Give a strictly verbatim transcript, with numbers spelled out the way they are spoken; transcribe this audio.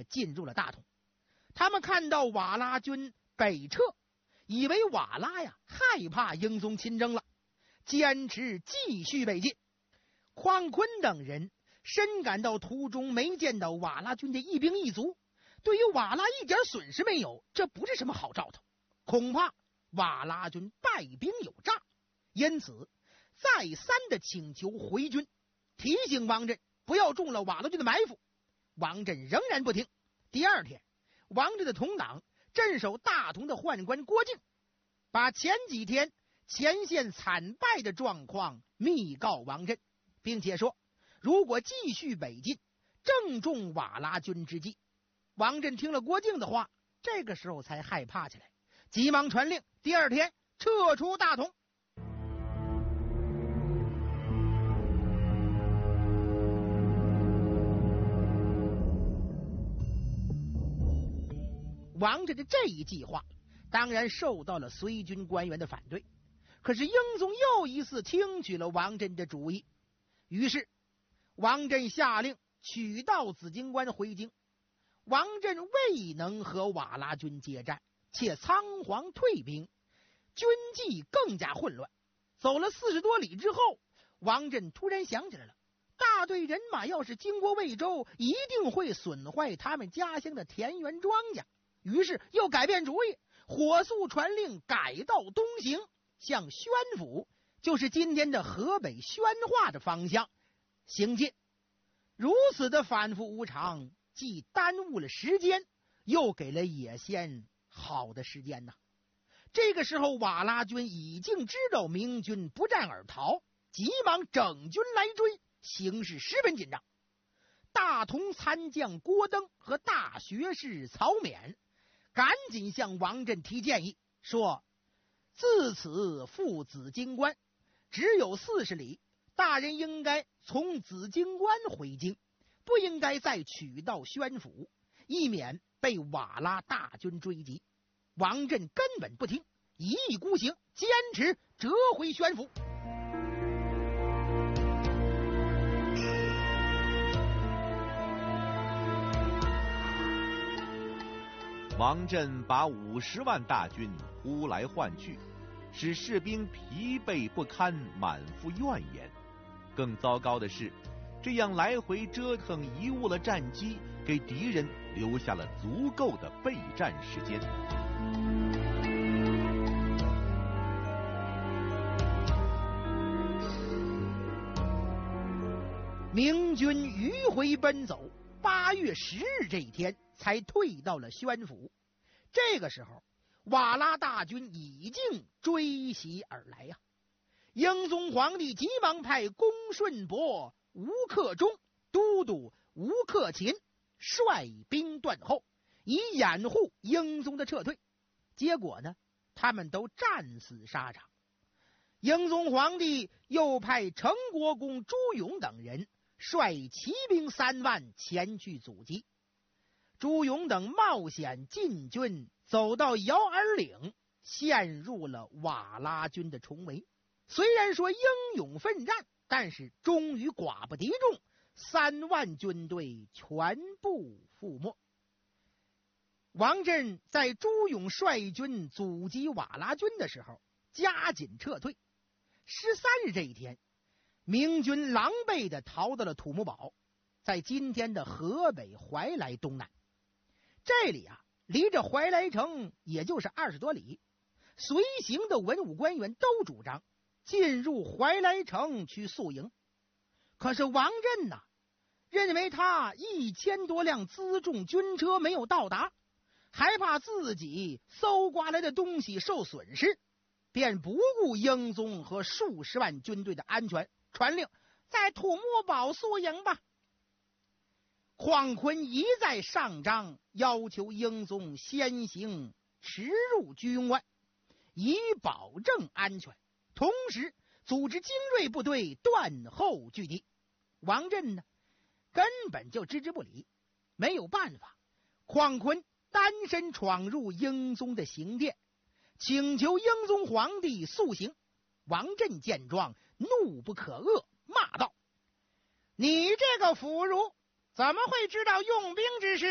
的进入了大同。他们看到瓦剌军北撤，以为瓦剌呀害怕英宗亲征了，坚持继续北进。况坤等人深感到途中没见到瓦剌军的一兵一卒，对于瓦剌一点损失没有，这不是什么好兆头，恐怕瓦剌军败兵有诈，因此再三的请求回军，提醒王振不要中了瓦剌军的埋伏。王振仍然不听。第二天，王振的同党镇守大同的宦官郭靖，把前几天前线惨败的状况密告王振，并且说如果继续北进，正中瓦剌军之计。王振听了郭靖的话，这个时候才害怕起来，急忙传令，第二天撤出大同。王振的这一计划当然受到了随军官员的反对，可是英宗又一次听取了王振的主意，于是王振下令取道紫荆关回京。王振未能和瓦剌军接战，且仓皇退兵，军纪更加混乱。走了四十多里之后，王振突然想起来了，大队人马要是经过魏州，一定会损坏他们家乡的田园庄稼，于是又改变主意，火速传令改道东行，向宣府，就是今天的河北宣化的方向行进。如此的反复无常，既耽误了时间，又给了野先好的时间呐。这个时候，瓦剌军已经知道明军不战而逃，急忙整军来追，形势十分紧张。大同参将郭登和大学士曹冕赶紧向王振提建议，说自此赴紫荆关只有四十里，大人应该从紫荆关回京，不应该再取道宣府，以免被瓦剌大军追击。王振根本不听，一意孤行，坚持折回宣府。 王振把五十万大军呼来唤去，使士兵疲惫不堪，满腹怨言。更糟糕的是，这样来回折腾，贻误了战机，给敌人留下了足够的备战时间。 明军迂回奔走，八月十日这一天才退到了宣府。这个时候，瓦剌大军已经追袭而来呀、啊！英宗皇帝急忙派恭顺伯、吴克忠、都督吴克勤率兵断后，以掩护英宗的撤退。结果呢，他们都战死沙场。英宗皇帝又派成国公朱勇等人率骑兵三万前去阻击。朱勇等冒险进军，走到姚儿岭，陷入了瓦剌军的重围。虽然说英勇奋战，但是终于寡不敌众，三万军队全部覆没。王振在朱勇率军阻击瓦剌军的时候，加紧撤退。十三日这一天，明军狼狈地逃到了土木堡，在今天的河北怀来东南。这里啊，离着怀来城也就是二十多里。随行的文武官员都主张进入怀来城去宿营，可是王振呐、啊，认为他一千多辆辎重军车没有到达，还怕自己搜刮来的东西受损失，便不顾英宗和数十万军队的安全，传令在土木堡宿营吧。况坤一再上章，要求英宗先行驰入居庸关，以保证安全，同时组织精锐部队断后拒击。王振呢，根本就置之不理。没有办法，况坤单身闯入英宗的行殿，请求英宗皇帝速行。王振见状，怒不可遏，骂道：你这个腐儒，怎么会知道用兵之事？